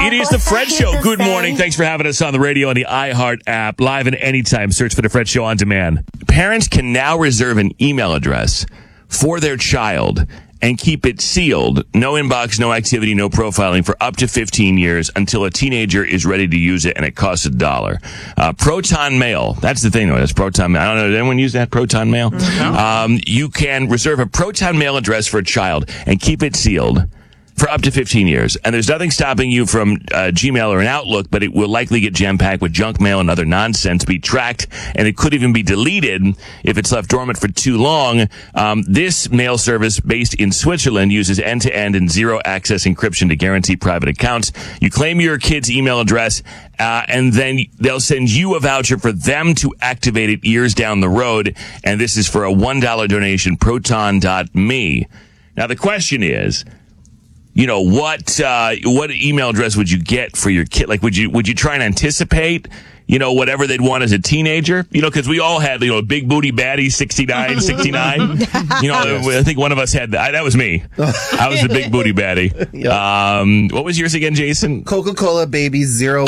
It is the Fred Show. Good morning. Thanks for having us on the radio and the iHeart app. Live and anytime. Search for the Fred Show on demand. Parents can now reserve an email address for their child and keep it sealed. No inbox, no activity, no profiling for up to 15 years until a teenager is ready to use it, and it costs $1. Proton Mail. That's the thing, though. That's Proton Mail. I don't know. Did anyone use that? Proton Mail? No. You can reserve a Proton Mail address for a child and keep it sealed for up to 15 years. And there's nothing stopping you from Gmail or an Outlook, but it will likely get jam-packed with junk mail and other nonsense, be tracked, and it could even be deleted if it's left dormant for too long. This mail service, based in Switzerland, uses end-to-end and zero-access encryption to guarantee private accounts. You claim your kid's email address, and then they'll send you a voucher for them to activate it years down the road, and this is for a $1 donation, proton.me. Now, the question is, you know, what email address would you get for your kid? Like, would you try and anticipate, you know, whatever they'd want as a teenager? You know, because we all had, you know, Big Booty Baddie 69. You know, I think one of us had that. That was me. I was the Big Booty Baddie. Yep. What was yours again, Jason? Coca-Cola Baby 01.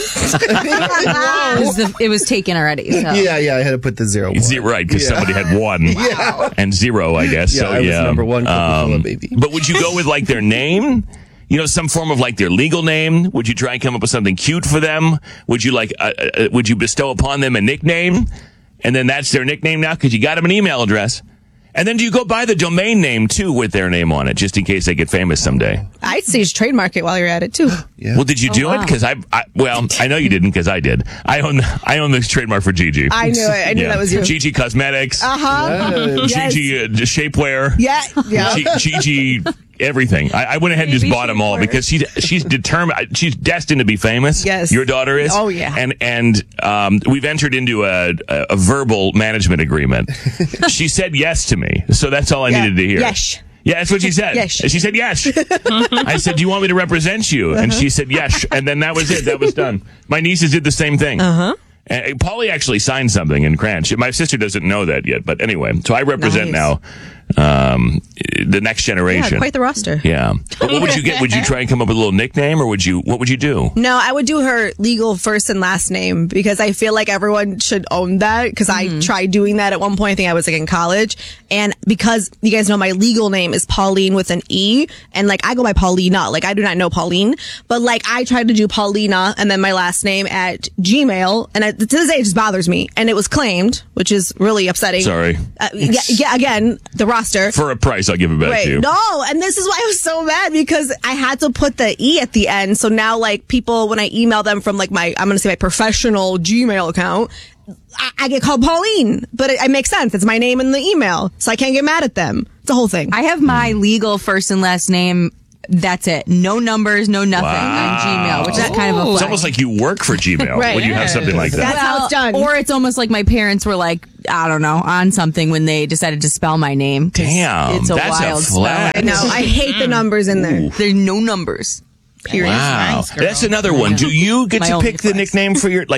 It was taken already. So. Yeah, I had to put the 01. Right, because somebody had 1 and 0, I guess. Yeah, so, I was number 1 Coca-Cola Baby. But would you go with, like, their name? You know, some form of like their legal name? Would you try and come up with something cute for them? Would you would you bestow upon them a nickname? And then that's their nickname now because you got them an email address. And then do you go buy the domain name too with their name on it just in case they get famous someday? I'd say you should trademark it while you're at it too. Yeah. Well, did you do it? Because I know you didn't because I did. I own the trademark for Gigi. I knew it. I knew that was you. Gigi Cosmetics. Gigi Shapewear. Yeah. Gigi everything. I went ahead and just bought them all because she's determined. She's destined to be famous. Yes. Your daughter is. Oh yeah. And we've entered into a verbal management agreement. She said yes to me, so that's all I needed to hear. Yes. Yeah, that's what she said. Yes. She said yes. I said, do you want me to represent you? And she said yes. And then that was it. That was done. My nieces did the same thing. And Paulie actually signed something in Cranch. My sister doesn't know that yet. But anyway, so I represent now the next generation. Yeah, quite the roster. Yeah. But what would you get? Would you try and come up with a little nickname, or what would you do? No, I would do her legal first and last name because I feel like everyone should own that because I tried doing that at one point. I think I was like in college. And because you guys know my legal name is Pauline with an E, and like I go by Paulina. Like I do not know Pauline, but like I tried to do Paulina and then my last name at Gmail, and to this day it just bothers me. And it was claimed, which is really upsetting. Sorry. Yeah, again, the roster. For a price, I'll give it back to you. No, and this is why I was so mad because I had to put the E at the end. So now like people, when I email them from like I'm going to say my professional Gmail account, I get called Pauline, but it makes sense. It's my name in the email, so I can't get mad at them. It's a whole thing. I have my legal first and last name. That's it. No numbers, no nothing on Gmail, which is kind of a It's almost like you work for Gmail when you have something like that. That's how it's done. Or it's almost like my parents were like, I don't know, on something when they decided to spell my name. Damn, it's a that's wild a flag. spell. No, I hate the numbers in there. There's no numbers. Period. Wow, nice, girl. that's another one. Do you get to pick the nickname for your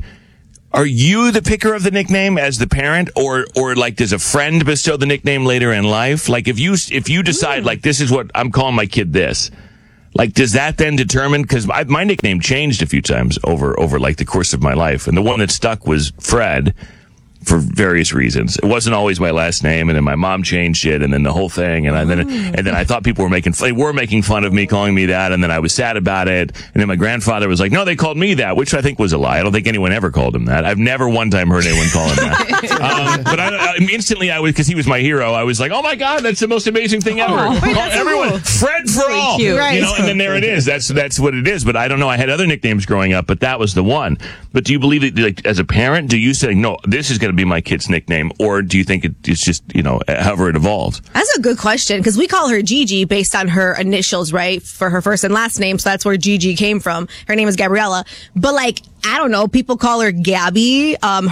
Are you the picker of the nickname as the parent, or like does a friend bestow the nickname later in life? Like if you decide like this is what I'm calling my kid this, like does that then determine? Because my nickname changed a few times over like the course of my life, and the one that stuck was Fred. For various reasons. It wasn't always my last name, and then my mom changed it, and then the whole thing, and then I thought people were making fun of me calling me that, and then I was sad about it, and then my grandfather was like, no, they called me that, which I think was a lie. I don't think anyone ever called him that. I've never one time heard anyone call him that. But instantly because he was my hero, I was like, oh my God, that's the most amazing thing ever. Everyone, cool. Fred for really all. Cute. Right. You know, and then there it is. That's what it is. But I don't know. I had other nicknames growing up, but that was the one. But do you believe that, like, as a parent, do you say, no, this is going to be my kid's nickname, or do you think it's just, you know, however it evolves? That's a good question because we call her Gigi based on her initials, right? For her first and last name. So that's where Gigi came from. Her name is Gabriella. But like, I don't know, people call her Gabby.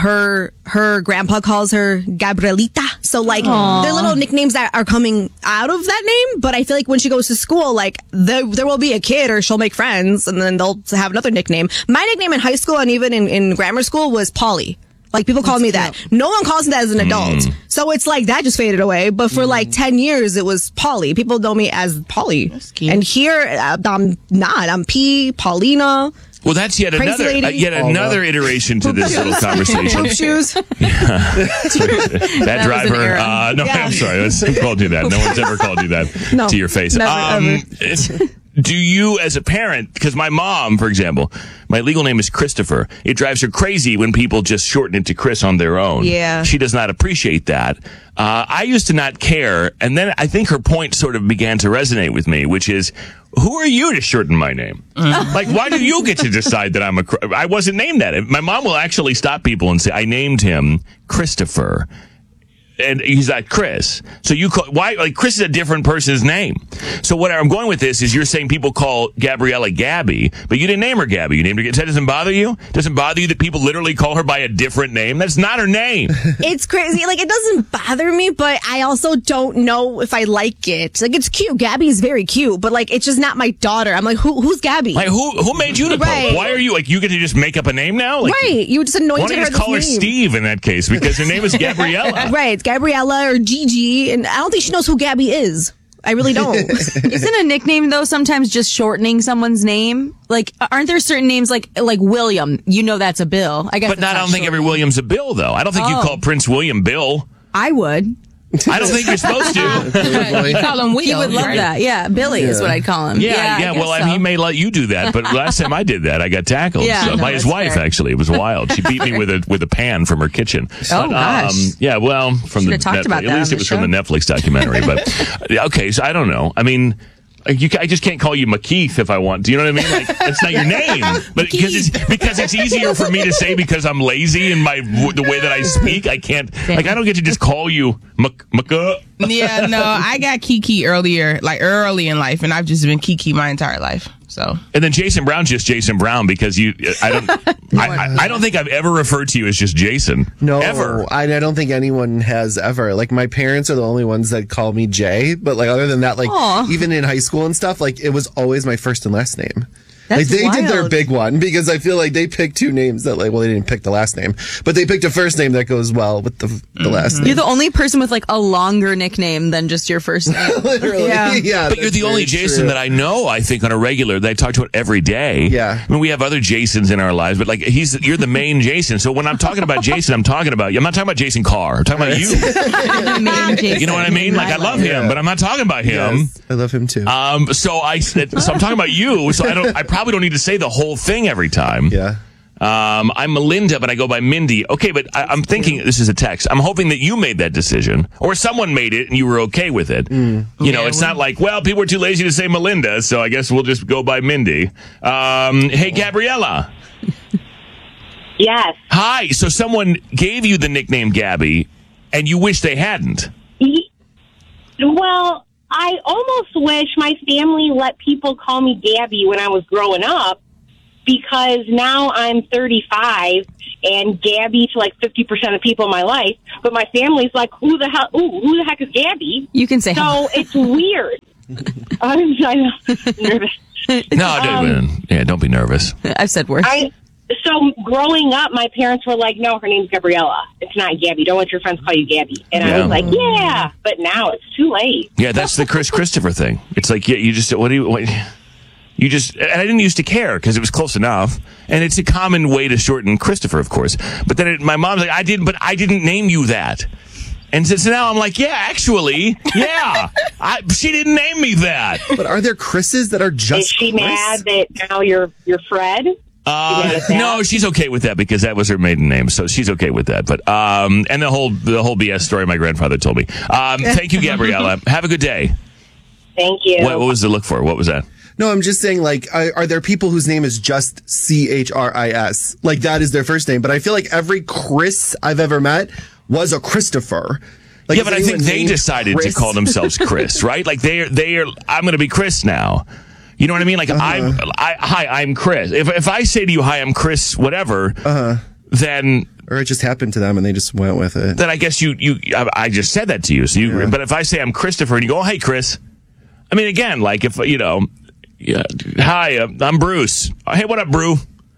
Her grandpa calls her Gabrielita. So like, they're little nicknames that are coming out of that name. But I feel like when she goes to school, like there will be a kid or she'll make friends and then they'll have another nickname. My nickname in high school and even in grammar school was Polly. Like, people call me that. No one calls me that as an adult. So it's like, that just faded away. But for like 10 years, it was Polly. People know me as Polly. That's cute. And here, I'm not. I'm P, Paulina. Well, that's yet Crazy another lady. another iteration to this little conversation. Poop shoes. That was an driver. era. No, Yeah. I'm sorry. I called you that. No one's ever called you that No, to your face. never, Do you, as a parent, because my mom, for example, my legal name is Christopher. It drives her crazy when people just shorten it to Chris on their own. Yeah. She does not appreciate that. I used to not care, and then I think her point sort of began to resonate with me, which is, who are you to shorten my name? Like, why do you get to decide that I wasn't named that? My mom will actually stop people and say, I named him Christopher. And he's like, Chris. So you call, why, like, Chris is a different person's name. So what I'm going with this is you're saying people call Gabriella Gabby, but you didn't name her Gabby. You named her, that doesn't bother you? Doesn't bother you that people literally call her by a different name? That's not her name. It's crazy. Like, it doesn't bother me, but I also don't know if I like it. Like, it's cute. Gabby is very cute, but like, it's just not my daughter. I'm like, who's Gabby? Like, who made you the Right. Pope? Why are you, like, you get to just make up a name now? Like, Right. You just why anointed don't you her just call her this name. Steve in that case? Because her name is Gabriella. Right. It's Gabriella or Gigi, and I don't think she knows who Gabby is. I really don't. Isn't a nickname though sometimes just shortening someone's name? Like, aren't there certain names like William? You know that's a Bill. I guess. But that's I don't think every William's a Bill, though. I don't think you Oh. call Prince William Bill. I would. I don't think you're supposed to. You call him Will. He would love right? that. Yeah, Billy is what I'd call him. Yeah. I Well, guess so. he may let you do that, but last time I did that, I got tackled Yeah, no, by his that's wife. fair. Actually, it was wild. She beat me with a pan from her kitchen. Oh, gosh. Yeah. Well, from Should've the talked Netflix, about that at least on it was the from the Netflix documentary. But okay, so I don't know. I mean. I just can't call you McKeith if I want. Do you know what I mean? Like, that's not your name, but because it's easier for me to say because I'm lazy in the way that I speak. I can't. Like, I don't get to just call you McCuh. Yeah, no, I got Kiki early in life, and I've just been Kiki my entire life. So, And then Jason Brown's just Jason Brown because I don't think I've ever referred to you as just Jason. No, Ever. I don't think anyone has ever. Like, my parents are the only ones that call me Jay, but like, other than that, like, even in high school and stuff, like, it was always my first and last name. That's like, they did their wild. big one because I feel like they picked two names that, like, well, they didn't pick the last name, but they picked a first name that goes well with the last name. You're the only person with like a longer nickname than just your first name. Literally. Yeah. But you're the only Jason that I know, I think, on a regular that I talk to it every day. Yeah. I mean, we have other Jasons in our lives, but like you're the main Jason. So when I'm talking about Jason, I'm talking about you. I'm not talking about Jason Carr. I'm talking about you. The main Jason You know what I mean? in Like, my I love life. him, but I'm not talking about him. Yes, I love him too. So I'm talking about you. So I probably don't need to say the whole thing every time. yeah. I'm Melinda, but I go by Mindy. Okay, but I'm thinking this is a text. I'm hoping that you made that decision, or someone made it and you were okay with it. You know, it's not like, well, people were too lazy to say Melinda, so I guess we'll just go by Mindy. Hey, Gabriella. Yes. Hi. So someone gave you the nickname Gabby, and you wish they hadn't. Well, I almost wish my family let people call me Gabby when I was growing up, because now I'm 35 and Gabby to like 50% of people in my life, but my family's like, who the heck is Gabby? You can say So it's weird. I'm nervous. No, don't be nervous. I've said worse. So growing up, my parents were like, no, her name's Gabriella. It's not Gabby. Don't let your friends call you Gabby. And I was like, yeah, but now it's too late. Yeah, that's the Christopher thing. It's like, yeah, you just, and I didn't used to care because it was close enough. And it's a common way to shorten Christopher, of course. But then my mom's like, I didn't name you that. And so now I'm like, yeah, actually, yeah, she didn't name me that. But are there Chris's that are just Is she Chris? mad that now you're Fred? No, she's okay with that because that was her maiden name, so she's okay with that. But and the whole BS story my grandfather told me. Thank you, Gabriella. Have a good day. Thank you. What was the look for? What was that? No, I'm just saying, like, are there people whose name is just Chris? Like, that is their first name. But I feel like every Chris I've ever met was a Christopher. Like, Yeah, but I think they decided to call themselves Chris, right? Like they are. I'm going to be Chris now. You know what I mean? Like hi, I'm Chris. If I say to you, hi, I'm Chris, whatever, then. Or it just happened to them and they just went with it. Then I guess I just said that to you. So but if I say I'm Christopher and you go, oh, hey, Chris. I mean, again, like if, hi, I'm Bruce. Hey, what up, Brew?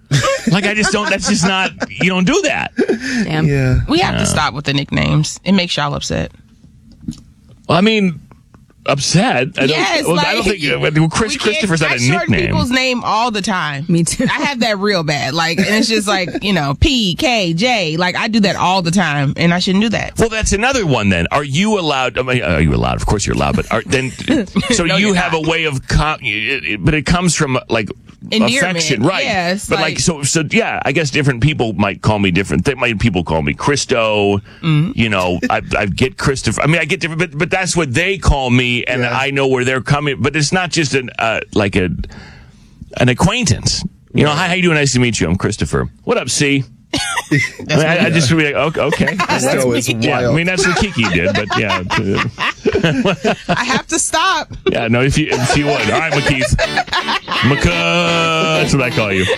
Like, I just don't, that's just not, you don't do that. Damn. Yeah. We have to stop with the nicknames. It makes y'all upset. Well, I mean, upset. Yes, I don't think Christopher's not a I shorten nickname. people's name all the time. Me too. I have that real bad. Like, and it's just like, P, K, J. Like, I do that all the time, and I shouldn't do that. Well, that's another one then. Are you allowed? I mean, are you allowed? Of course you're allowed. But so No, you you're have not. a way of, but it comes from like Endearment. affection, right? Yes, but so yeah. I guess different people might call me different. People call me Christo. I get Christopher. I mean, I get different, but that's what they call me, and I know where they're coming. But it's not just an acquaintance. Hi, how you doing? Nice to meet you. I'm Christopher. What up, C? I just be like, okay. Christo is wild. Yeah, I mean, that's what Kiki did, but yeah. I have to stop. Yeah, no, if you would. All right, McKeith. That's what I call you.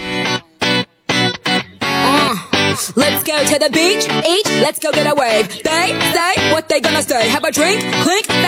Let's go to the beach, eat, let's go get a wave. They say what they gonna say. Have a drink, clink,